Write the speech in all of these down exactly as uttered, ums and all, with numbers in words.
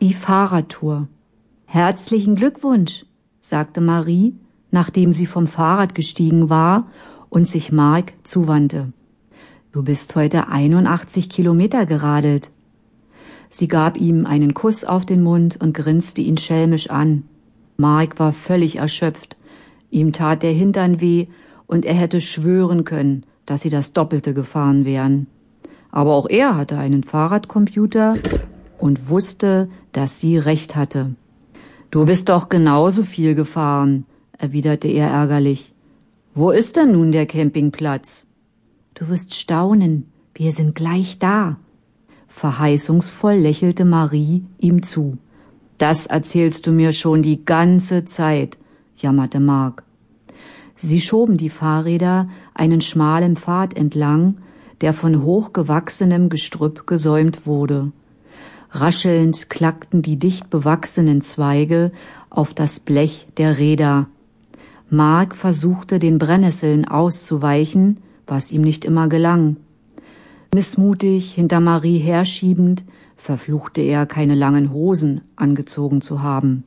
die Fahrradtour. »Herzlichen Glückwunsch«, sagte Marie, nachdem sie vom Fahrrad gestiegen war und sich Mark zuwandte. »Du bist heute einundachtzig Kilometer geradelt.« Sie gab ihm einen Kuss auf den Mund und grinste ihn schelmisch an. Mark war völlig erschöpft. Ihm tat der Hintern weh und er hätte schwören können, dass sie das Doppelte gefahren wären. Aber auch er hatte einen Fahrradcomputer und wusste, dass sie recht hatte. »Du bist doch genauso viel gefahren«, erwiderte er ärgerlich. »Wo ist denn nun der Campingplatz?« »Du wirst staunen, wir sind gleich da.« Verheißungsvoll lächelte Marie ihm zu. »Das erzählst du mir schon die ganze Zeit«, jammerte Mark. Sie schoben die Fahrräder einen schmalen Pfad entlang, der von hochgewachsenem Gestrüpp gesäumt wurde. Raschelnd klackten die dicht bewachsenen Zweige auf das Blech der Räder. Mark versuchte, den Brennnesseln auszuweichen, was ihm nicht immer gelang. Missmutig hinter Marie herschiebend, verfluchte er, keine langen Hosen angezogen zu haben.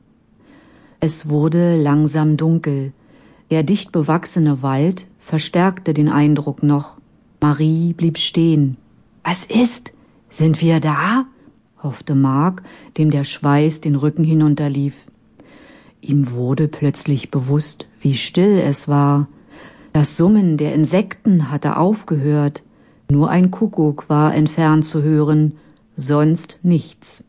Es wurde langsam dunkel. Der dicht bewachsene Wald verstärkte den Eindruck noch. Marie blieb stehen. »Was ist? Sind wir da?« hoffte Mark, dem der Schweiß den Rücken hinunterlief. Ihm wurde plötzlich bewusst, wie still es war. Das Summen der Insekten hatte aufgehört. Nur ein Kuckuck war entfernt zu hören, sonst nichts.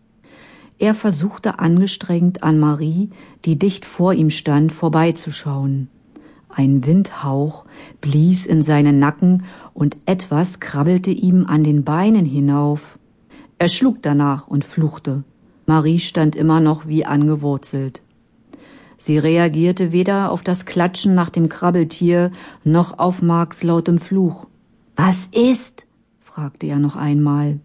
Er versuchte angestrengt an Marie, die dicht vor ihm stand, vorbeizuschauen. Ein Windhauch blies in seinen Nacken und etwas krabbelte ihm an den Beinen hinauf. Er schlug danach und fluchte. Marie stand immer noch wie angewurzelt. Sie reagierte weder auf das Klatschen nach dem Krabbeltier noch auf Marks lautem Fluch. »Was ist?« fragte er noch einmal.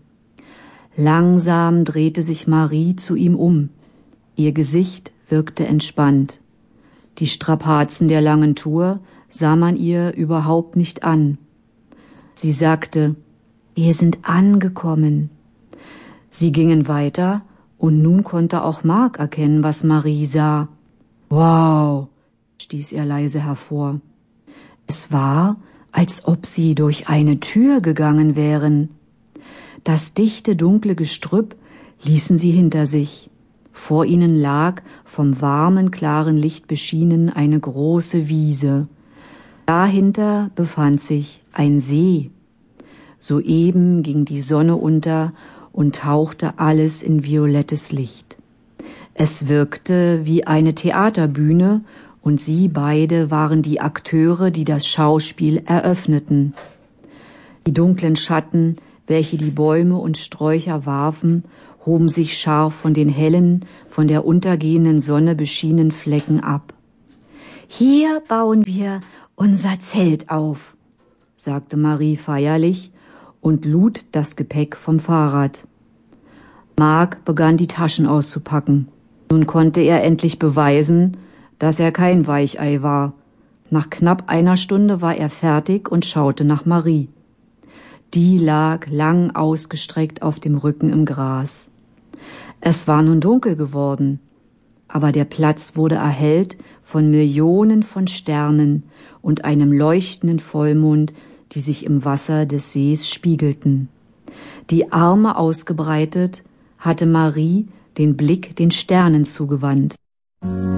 Langsam drehte sich Marie zu ihm um. Ihr Gesicht wirkte entspannt. Die Strapazen der langen Tour sah man ihr überhaupt nicht an. Sie sagte, »Wir sind angekommen.« Sie gingen weiter, und nun konnte auch Mark erkennen, was Marie sah. »Wow«, stieß er leise hervor. Es war, als ob sie durch eine Tür gegangen wären. Das dichte, dunkle Gestrüpp ließen sie hinter sich. Vor ihnen lag, vom warmen, klaren Licht beschienen, eine große Wiese. Dahinter befand sich ein See. Soeben ging die Sonne unter und tauchte alles in violettes Licht. Es wirkte wie eine Theaterbühne, und sie beide waren die Akteure, die das Schauspiel eröffneten. Die dunklen Schatten, welche die Bäume und Sträucher warfen, hoben sich scharf von den hellen, von der untergehenden Sonne beschienenen Flecken ab. »Hier bauen wir unser Zelt auf«, sagte Marie feierlich und lud das Gepäck vom Fahrrad. Mark begann, die Taschen auszupacken. Nun konnte er endlich beweisen, dass er kein Weichei war. Nach knapp einer Stunde war er fertig und schaute nach Marie. Die lag lang ausgestreckt auf dem Rücken im Gras. Es war nun dunkel geworden, aber der Platz wurde erhellt von Millionen von Sternen und einem leuchtenden Vollmond, die sich im Wasser des Sees spiegelten. Die Arme ausgebreitet, hatte Marie den Blick den Sternen zugewandt.